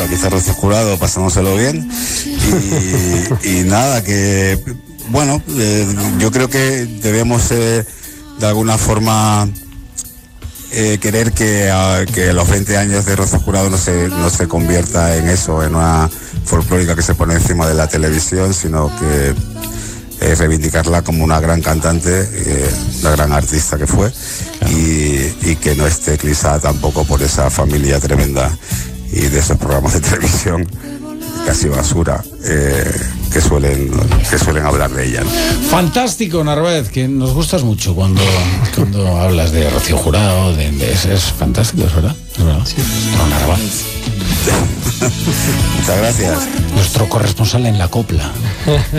aquí está Rocío Jurado pasándoselo bien y nada, que bueno, yo creo que debemos de alguna forma querer que los 20 años de Rocío Jurado no se convierta en eso, en una folclórica que se pone encima de la televisión, sino que reivindicarla como una gran cantante, una gran artista que fue, y que no esté eclipsada tampoco por esa familia tremenda y de esos programas de televisión casi basura que suelen hablar de ella, ¿no? Fantástico, Narváez, que nos gustas mucho cuando hablas de Rocío Jurado, es fantástico, es verdad. Sí. Narváez. Muchas gracias. Nuestro corresponsal en la copla.